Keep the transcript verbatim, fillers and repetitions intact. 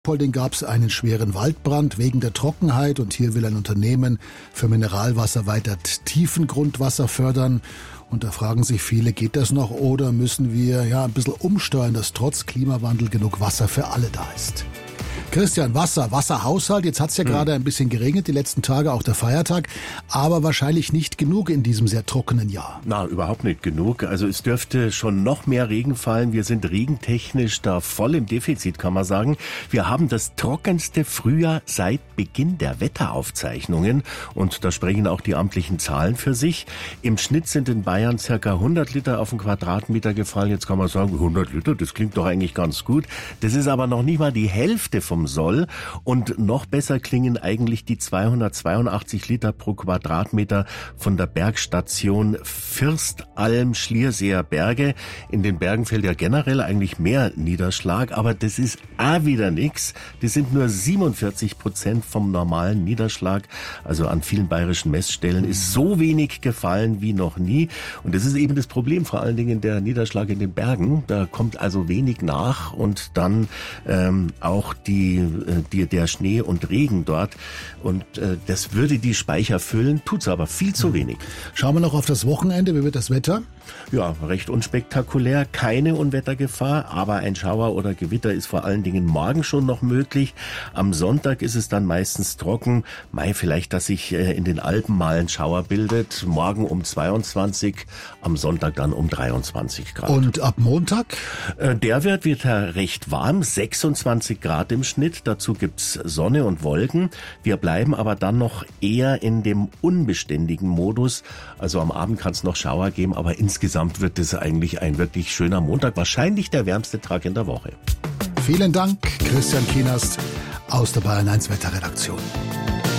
Polding gab es einen schweren Waldbrand wegen der Trockenheit und hier will ein Unternehmen für Mineralwasser weiter Tiefengrundwasser fördern. Und da fragen sich viele, geht das noch oder müssen wir ja ein bisschen umsteuern, dass trotz Klimawandel genug Wasser für alle da ist? Christian, Wasser, Wasserhaushalt. Jetzt hat's ja hm. gerade ein bisschen geregnet, die letzten Tage, auch der Feiertag. Aber wahrscheinlich nicht genug in diesem sehr trockenen Jahr. Na, überhaupt nicht genug. Also es dürfte schon noch mehr Regen fallen. Wir sind regentechnisch da voll im Defizit, kann man sagen. Wir haben das trockenste Frühjahr seit Beginn der Wetteraufzeichnungen. Und da sprechen auch die amtlichen Zahlen für sich. Im Schnitt sind in Bayern circa hundert Liter auf den Quadratmeter gefallen. Jetzt kann man sagen, hundert Liter, das klingt doch eigentlich ganz gut. Das ist aber noch nicht mal die Hälfte vom Soll. Und noch besser klingen eigentlich die zweihundertzweiundachtzig Liter pro Quadratmeter von der Bergstation Fürstalm-Schlierseer Berge. In den Bergen fällt ja generell eigentlich mehr Niederschlag, aber das ist auch wieder nix. Das sind nur siebenundvierzig Prozent vom normalen Niederschlag. Also an vielen bayerischen Messstellen ist so wenig gefallen wie noch nie. Und das ist eben das Problem, vor allen Dingen der Niederschlag in den Bergen. Da kommt also wenig nach und dann ähm, auch die Die, der Schnee und Regen dort. Und äh, das würde die Speicher füllen, tut's aber viel zu wenig. Schauen wir noch auf das Wochenende. Wie wird das Wetter? Ja, recht unspektakulär. Keine Unwettergefahr, aber ein Schauer oder Gewitter ist vor allen Dingen morgen schon noch möglich. Am Sonntag ist es dann meistens trocken. Mai, vielleicht, dass sich äh, in den Alpen mal ein Schauer bildet. Morgen um zweiundzwanzig, am Sonntag dann um dreiundzwanzig Grad. Und ab Montag? Äh, der wird wieder recht warm, sechsundzwanzig Grad im Schnitt. Dazu gibt's Sonne und Wolken. Wir bleiben aber dann noch eher in dem unbeständigen Modus. Also am Abend kann es noch Schauer geben, aber insgesamt wird es eigentlich ein wirklich schöner Montag. Wahrscheinlich der wärmste Tag in der Woche. Vielen Dank, Christian Kienast aus der Bayern eins Wetterredaktion.